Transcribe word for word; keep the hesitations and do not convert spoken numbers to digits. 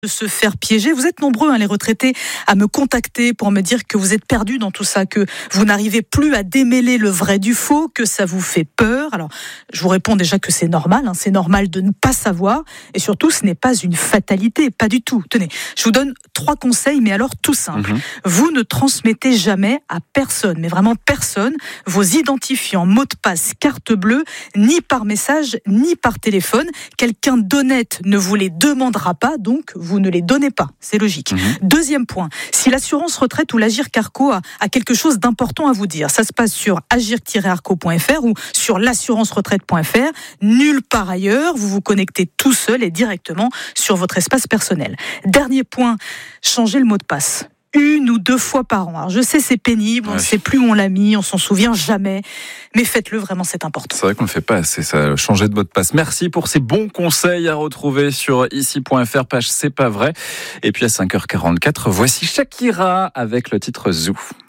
de se faire piéger. Vous êtes nombreux, hein, les retraités, à me contacter pour me dire que vous êtes perdus dans tout ça, que vous n'arrivez plus à démêler le vrai du faux, que ça vous fait peur. Alors, je vous réponds déjà que c'est normal, hein, c'est normal de ne pas savoir, et surtout, ce n'est pas une fatalité, pas du tout. Tenez, je vous donne trois conseils, mais alors tout simple. Mmh. Vous ne transmettez jamais à personne, mais vraiment personne, vos identifiants, mots de passe, carte bleue, ni par message, ni par téléphone. Quelqu'un d'honnête ne vous les demandera pas, donc vous ne les donnez pas. C'est logique. Mmh. Deuxième point, si l'assurance retraite ou l'Agir Carco a, a quelque chose d'important à vous dire, ça se passe sur agir tiret arco point f r ou sur l'assurance retraite point f r. Nulle part ailleurs, vous vous connectez tout seul et directement sur votre espace personnel. Dernier point, changez le mot de passe. Une ou deux fois par an. Alors je sais, c'est pénible, on ne ouais. sait plus où on l'a mis, on s'en souvient jamais, mais faites-le vraiment, c'est important. C'est vrai qu'on ne le fait pas assez, ça, changer de mot de passe. Merci pour ces bons conseils à retrouver sur ici point f r, page C'est pas vrai. Et puis à cinq heures quarante-quatre, voici Shakira avec le titre Zou.